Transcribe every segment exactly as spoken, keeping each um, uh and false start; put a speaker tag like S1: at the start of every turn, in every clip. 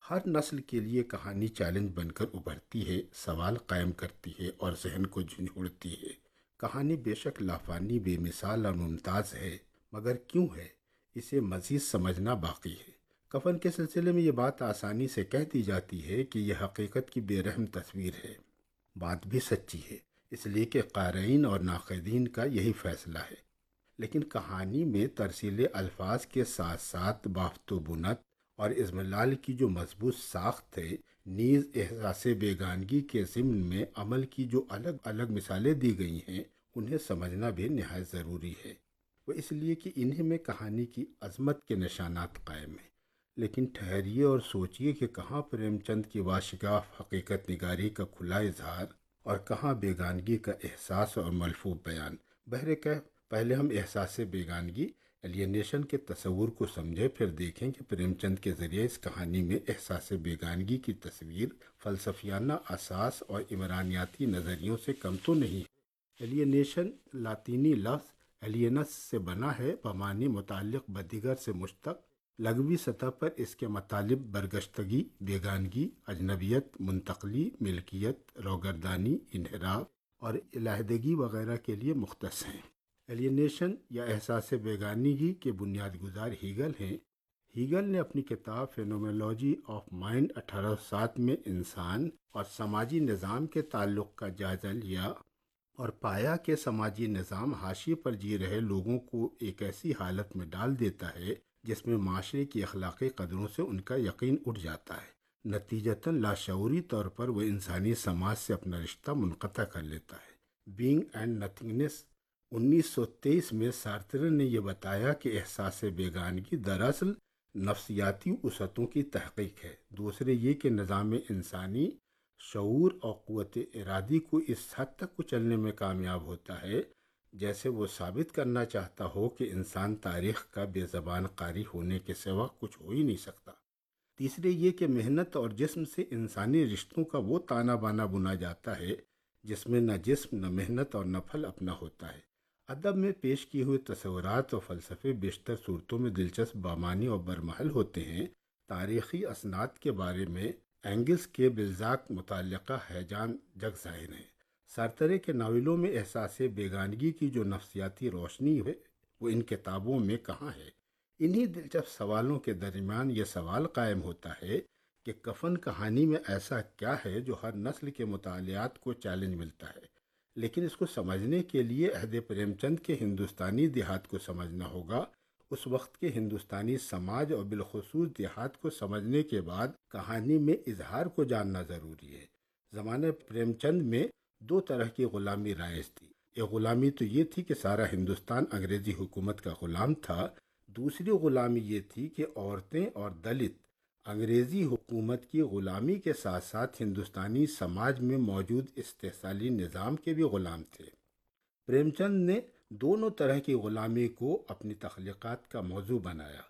S1: ہر نسل کے لیے کہانی چیلنج بن کر ابھرتی ہے، سوال قائم کرتی ہے اور ذہن کو جھنجھوڑتی ہے۔ کہانی بے شک لافانی، بے مثال اور ممتاز ہے، مگر کیوں ہے؟ اسے مزید سمجھنا باقی ہے۔ کفن کے سلسلے میں یہ بات آسانی سے کہہ دی جاتی ہے کہ یہ حقیقت کی بے رحم تصویر ہے۔ بات بھی سچی ہے، اس لیے کہ قارئین اور ناقدین کا یہی فیصلہ ہے۔ لیکن کہانی میں ترسیل الفاظ کے ساتھ ساتھ بافت و بنت اور اضملال کی جو مضبوط ساخت ہے، نیز احساس بیگانگی کے ضمن میں عمل کی جو الگ الگ مثالیں دی گئی ہیں، انہیں سمجھنا بھی نہایت ضروری ہے۔ وہ اس لیے کہ انہیں میں کہانی کی عظمت کے نشانات قائم ہیں۔ لیکن ٹھہریے اور سوچئے کہ کہاں پریم چند کی واشگاف حقیقت نگاری کا کھلا اظہار اور کہاں بیگانگی کا احساس اور ملفوف بیان۔ بہرکیف پہلے ہم احساس بیگانگی ایلینیشن کے تصور کو سمجھے، پھر دیکھیں کہ پریم چند کے ذریعے اس کہانی میں احساس بیگانگی کی تصویر فلسفیانہ اساس اور عمرانیاتی نظریوں سے کم تو نہیں ہے۔ ایلینیشن لاطینی لفظ ایلینس سے بنا ہے، بمعنی متعلق بدیگر سے مشتق۔ لغوی سطح پر اس کے مطالب برگشتگی، بیگانگی، اجنبیت، منتقلی، ملکیت، روگردانی، انحراف اور علیحدگی وغیرہ کے لیے مختص ہیں۔ ایلینیشن یا احساس بیگانگی کے بنیاد گزار ہیگل ہیں۔ ہیگل نے اپنی کتاب فینومینولوجی آف مائنڈ اٹھارہ سو سات میں انسان اور سماجی نظام کے تعلق کا جائزہ لیا اور پایا کہ سماجی نظام حاشیے پر جی رہے لوگوں کو ایک ایسی حالت میں ڈال دیتا ہے جس میں معاشرے کی اخلاقی قدروں سے ان کا یقین اٹھ جاتا ہے۔ نتیجتاً لاشعوری طور پر وہ انسانی سماج سے اپنا رشتہ منقطع کر لیتا ہے۔ بینگ اینڈ نتھنگنیس انیس سو تیئیس میں سارتر نے یہ بتایا کہ احساس بیگانگی دراصل نفسیاتی وسعتوں کی تحقیق ہے۔ دوسرے یہ کہ نظام انسانی شعور اور قوت ارادی کو اس حد تک کچلنے میں کامیاب ہوتا ہے جیسے وہ ثابت کرنا چاہتا ہو کہ انسان تاریخ کا بے زبان قاری ہونے کے سوا کچھ ہو ہی نہیں سکتا۔ تیسرے یہ کہ محنت اور جسم سے انسانی رشتوں کا وہ تانا بانا بنا جاتا ہے جس میں نہ جسم، نہ محنت اور نہ پھل اپنا ہوتا ہے۔ ادب میں پیش کیے ہوئے تصورات اور فلسفے بیشتر صورتوں میں دلچسپ، بامعنی اور برمحل ہوتے ہیں۔ تاریخی اسناد کے بارے میں اینگلز کے بالذات متعلقہ ہیجان جگ ظاہر ہیں۔ سارترے کے ناولوں میں احساس بیگانگی کی جو نفسیاتی روشنی ہے وہ ان کتابوں میں کہاں ہے؟ انہی دلچسپ سوالوں کے درمیان یہ سوال قائم ہوتا ہے کہ کفن کہانی میں ایسا کیا ہے جو ہر نسل کے مطالعات کو چیلنج ملتا ہے؟ لیکن اس کو سمجھنے کے لیے عہد پریم چند کے ہندوستانی دیہات کو سمجھنا ہوگا۔ اس وقت کے ہندوستانی سماج اور بالخصوص دیہات کو سمجھنے کے بعد کہانی میں اظہار کو جاننا ضروری ہے۔ زمانہ پریم چند میں دو طرح کی غلامی رائج تھی۔ ایک غلامی تو یہ تھی کہ سارا ہندوستان انگریزی حکومت کا غلام تھا۔ دوسری غلامی یہ تھی کہ عورتیں اور دلت انگریزی حکومت کی غلامی کے ساتھ ساتھ ہندوستانی سماج میں موجود استحصالی نظام کے بھی غلام تھے۔ پریم چند نے دونوں طرح کی غلامی کو اپنی تخلیقات کا موضوع بنایا۔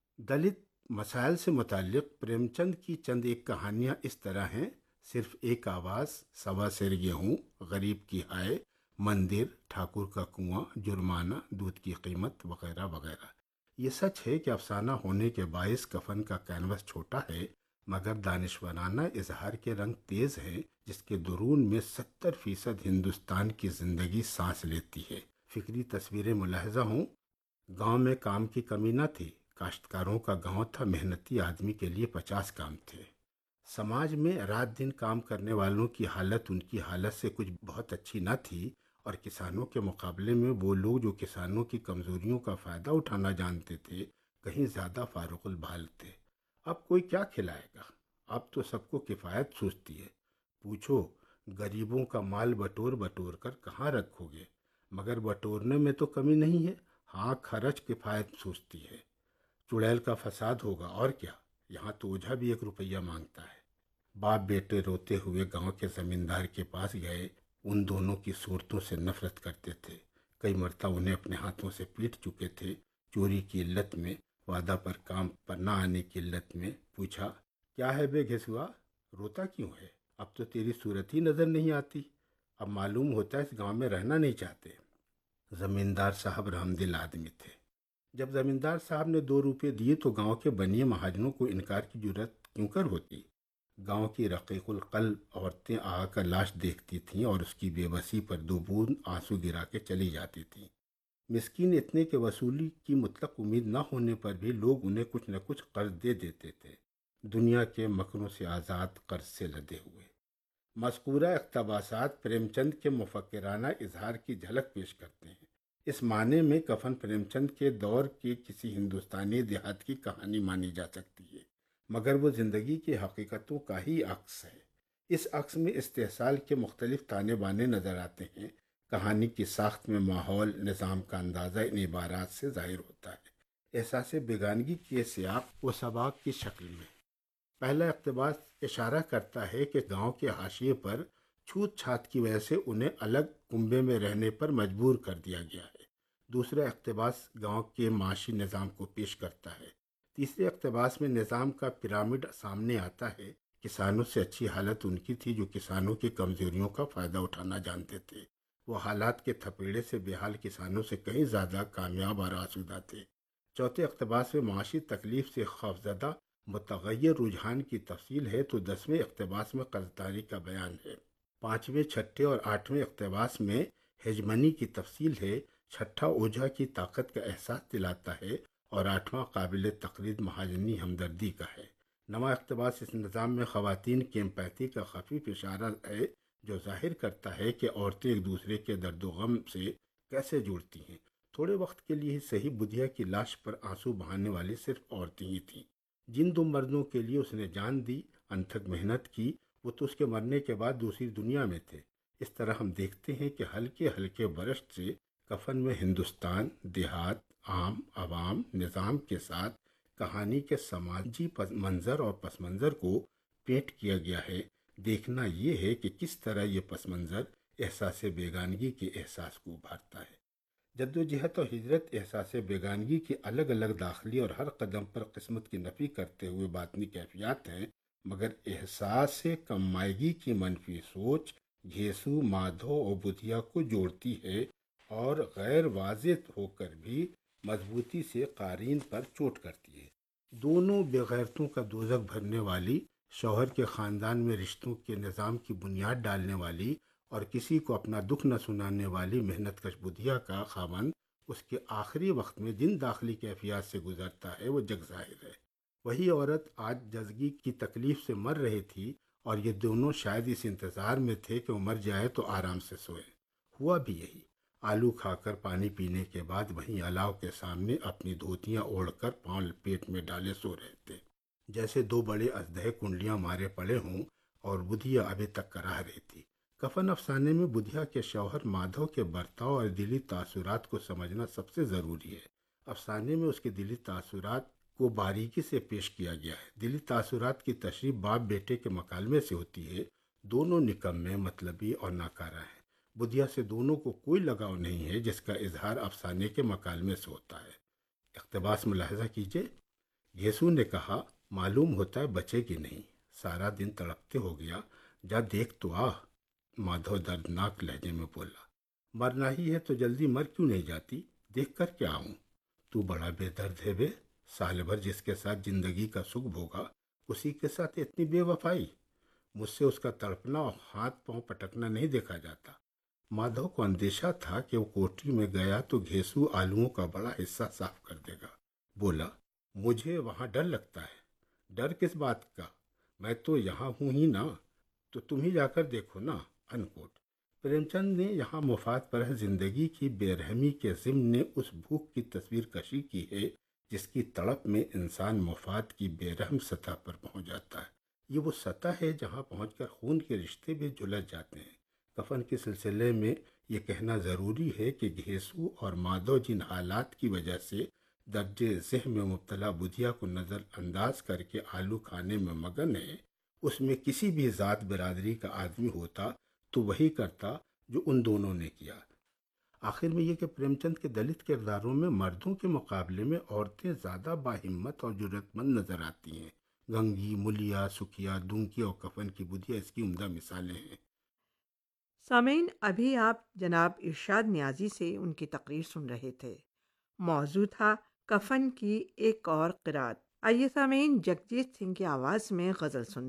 S1: دلت مسائل سے متعلق پریم چند کی چند ایک کہانیاں اس طرح ہیں: صرف ایک آواز، سوا سیر گیہوں، غریب کی ہائے، مندر، ٹھاکر کا کنواں، جرمانہ، دودھ کی قیمت وغیرہ وغیرہ۔ یہ سچ ہے کہ افسانہ ہونے کے باعث کفن کا کینوس چھوٹا ہے، مگر دانشورانہ اظہار کے رنگ تیز ہیں جس کے درون میں ستر فیصد ہندوستان کی زندگی سانس لیتی ہے۔ فکری تصویریں ملاحظہ ہوں۔ گاؤں میں کام کی کمی نہ تھی۔ کاشتکاروں کا گاؤں تھا، محنتی آدمی کے لیے پچاس کام تھے۔ سماج میں رات دن کام کرنے والوں کی حالت ان کی حالت سے کچھ بہت اچھی نہ تھی، اور کسانوں کے مقابلے میں وہ لوگ جو کسانوں کی کمزوریوں کا فائدہ اٹھانا جانتے تھے کہیں زیادہ فارغ البال تھے۔ اب کوئی کیا کھلائے گا؟ اب تو سب کو کفایت سوچتی ہے۔ پوچھو غریبوں کا مال بٹور بٹور کر کہاں رکھو گے؟ مگر بٹورنے میں تو کمی نہیں ہے، ہاں خرچ کفایت سوچتی ہے۔ چڑیل کا فساد ہوگا اور کیا، یہاں تو اوجھا بھی ایک روپیہ مانگتا ہے۔ باپ بیٹے روتے ہوئے گاؤں کے زمیندار کے پاس گئے، ان دونوں کی صورتوں سے نفرت کرتے تھے۔ کئی مرتبہ انہیں اپنے ہاتھوں سے پیٹ چکے تھے، چوری کی علت میں، وعدہ پر کام پر نہ آنے کی علت میں۔ پوچھا کیا ہے بے گھسوا، روتا کیوں ہے؟ اب تو تیری صورت ہی نظر نہیں آتی، اب معلوم ہوتا ہے اس گاؤں میں رہنا نہیں چاہتے۔ زمیندار صاحب رحمدل آدمی تھے، جب زمیندار صاحب نے دو روپے دیے تو گاؤں کے بنیے مہاجنوں کو انکار کی جرت کیوں کر ہوتی؟ گاؤں کی رقیق القلب عورتیں آ کر لاش دیکھتی تھیں اور اس کی بے بسی پر دو بوند آنسو گرا کے چلی جاتی تھیں۔ مسکین اتنے کہ وصولی کی مطلق امید نہ ہونے پر بھی لوگ انہیں کچھ نہ کچھ قرض دے دیتے تھے، دنیا کے مکروں سے آزاد، قرض سے لدے ہوئے۔ مذکورہ اقتباسات پریم چند کے مفکرانہ اظہار کی جھلک پیش کرتے ہیں۔ اس معنی میں کفن پریم چند کے دور کے کسی ہندوستانی دیہات کی کہانی مانی جا سکتی ہے، مگر وہ زندگی کی حقیقتوں کا ہی عکس ہے۔ اس عکس میں استحصال کے مختلف تانے بانے نظر آتے ہیں۔ کہانی کی ساخت میں ماحول، نظام کا اندازہ ان عبارات سے ظاہر ہوتا ہے۔ احساس بیگانگی کے سیاق و سباق کی شکل میں پہلا اقتباس اشارہ کرتا ہے کہ گاؤں کے حاشیے پر چھوت چھات کی وجہ سے انہیں الگ کنبے میں رہنے پر مجبور کر دیا گیا ہے۔ دوسرا اقتباس گاؤں کے معاشی نظام کو پیش کرتا ہے۔ تیسرے اقتباس میں نظام کا پیرامڈ سامنے آتا ہے۔ کسانوں سے اچھی حالت ان کی تھی جو کسانوں کی کمزوریوں کا فائدہ اٹھانا جانتے تھے۔ وہ حالات کے تھپیڑے سے بےحال کسانوں سے کہیں زیادہ کامیاب اور آسودہ تھے۔ چوتھے اقتباس میں معاشی تکلیف سے خوفزدہ متغیر رجحان کی تفصیل ہے تو دسویں اقتباس میں قرضداری کا بیان ہے۔ پانچویں، چھٹے اور آٹھویں اقتباس میں ہیجمنی کی تفصیل ہے۔ چھٹا اوجھا کی طاقت کا احساس دلاتا ہے اور آٹھواں قابل تقلید مہاجنی ہمدردی کا ہے۔ نواں اقتباس اس نظام میں خواتین کی امپیتی کا خفیف اشارہ ہے جو ظاہر کرتا ہے کہ عورتیں ایک دوسرے کے درد و غم سے کیسے جڑتی ہیں۔ تھوڑے وقت کے لیے ہی صحیح، بدھیا کی لاش پر آنسو بہانے والی صرف عورتیں ہی تھیں۔ جن دو مردوں کے لیے اس نے جان دی، انتھک محنت کی، وہ تو اس کے مرنے کے بعد دوسری دنیا میں تھے۔ اس طرح ہم دیکھتے ہیں کہ ہلکے ہلکے برشت سے کفن میں ہندوستان، دیہات، عام عوام، نظام کے ساتھ کہانی کے سماجی پس منظر اور پس منظر کو پینٹ کیا گیا ہے۔ دیکھنا یہ ہے کہ کس طرح یہ پس منظر احساس بیگانگی کے احساس کو ابھارتا ہے۔ جدوجہد اور ہجرت احساس بیگانگی کی الگ الگ داخلی اور ہر قدم پر قسمت کی نفی کرتے ہوئے باطنی کیفیات ہیں، مگر احساس کم مائگی کی منفی سوچ گھیسو، مادھو اور بدھیا کو جوڑتی ہے اور غیر واضح ہو کر بھی مضبوطی سے قارئین پر چوٹ کرتی ہے۔ دونوں بغیرتوں کا دوزخ بھرنے والی، شوہر کے خاندان میں رشتوں کے نظام کی بنیاد ڈالنے والی اور کسی کو اپنا دکھ نہ سنانے والی محنت کش بدھیا کا خاوند اس کے آخری وقت میں جن داخلی کیفیات سے گزرتا ہے وہ جگ ظاہر ہے۔ وہی عورت آج جزگی کی تکلیف سے مر رہی تھی اور یہ دونوں شاید اس انتظار میں تھے کہ وہ مر جائے تو آرام سے سوئے۔ ہوا بھی یہی۔ آلو کھا کر پانی پینے کے بعد وہیں الاؤ کے سامنے اپنی دھوتیاں اوڑھ کر پاؤں لپیٹ میں ڈالے سو رہے تھے، جیسے دو بڑے اژدہے کنڈلیاں مارے پڑے ہوں، اور بدھیا ابھی تک کراہ رہی تھی۔ کفن افسانے میں بدھیا کے شوہر مادھو کے برتاؤ اور دلی تاثرات کو سمجھنا سب سے ضروری ہے۔ افسانے میں اس کے دلی تاثرات کو باریکی سے پیش کیا گیا ہے۔ دلی تاثرات کی تشریح باپ بیٹے کے مکالمے سے ہوتی ہے۔ دونوں نکمے، مطلبی اور ناکارہ ہیں۔ بدھیا سے دونوں کو کوئی لگاؤ نہیں ہے، جس کا اظہار افسانے کے مکالمے سے ہوتا ہے۔ اقتباس ملاحظہ کیجیے۔ گھیسو نے کہا، معلوم ہوتا ہے بچے گی نہیں، سارا دن تڑپتے ہو گیا، جا دیکھ تو آ۔ مادھو دردناک لہجے میں بولا، مرنا ہی ہے تو جلدی مر کیوں نہیں جاتی؟ دیکھ کر کیا آؤں؟ تو بڑا بے درد ہے بے، سال بھر جس کے ساتھ زندگی کا سکھ بھوگا اسی کے ساتھ اتنی بے وفائی۔ مجھ سے اس کا تڑپنا اور ہاتھ پاؤں پٹکنا نہیں دیکھا جاتا۔ مادھو کو اندیشہ تھا کہ وہ کوٹری میں گیا تو گھیسو آلوؤں کا بڑا حصہ صاف کر دے گا۔ بولا، مجھے وہاں ڈر لگتا ہے۔ ڈر کس بات کا؟ میں تو یہاں ہوں ہی نا، تو تم ہی جا کر دیکھو نا۔ ان کوٹ۔ پریم چند نے یہاں مفاد پرست زندگی کی بے رحمی کے ضمن نے اس بھوک کی تصویر کشی کی ہے جس کی تڑپ میں انسان مفاد کی بے رحم سطح پر پہنچ جاتا ہے۔ یہ وہ سطح ہے جہاں پہنچ کر خون کے رشتے بھی جھلس جاتے ہیں۔ کفن کے سلسلے میں یہ کہنا ضروری ہے کہ گھیسو اور مادھو جن حالات کی وجہ سے درج ذہن میں مبتلا بدھیا کو نظر انداز کر کے آلو کھانے میں مگن ہے، اس میں کسی بھی ذات برادری کا آدمی ہوتا تو وہی کرتا جو ان دونوں نے کیا۔ آخر میں یہ کہ پریم چند کے دلت کرداروں میں مردوں کے مقابلے میں عورتیں زیادہ باہمت اور جرأت مند نظر آتی ہیں۔ گنگی، ملیا، سکھیا، دونکی اور کفن کی بدھیا اس کی عمدہ مثالیں ہیں۔
S2: سامعین، ابھی آپ جناب ارشاد نیازی سے ان کی تقریر سن رہے تھے۔ موضوع تھا کفن کی ایک اور قرات۔ آئیے سامعین، جگجیت سنگھ کی آواز میں غزل سن